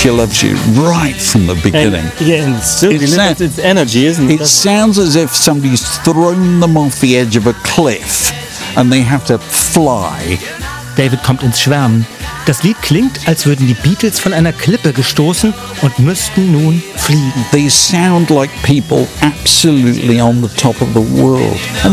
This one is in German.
She loves you right from the beginning. And still delivers its energy, isn't it? It sounds as if somebody's thrown them off the edge of a cliff and they have to fly. David kommt ins Schwärmen. Das Lied klingt, als würden die Beatles von einer Klippe gestoßen und müssten nun fliegen. They sound like people absolutely on the top of the world. And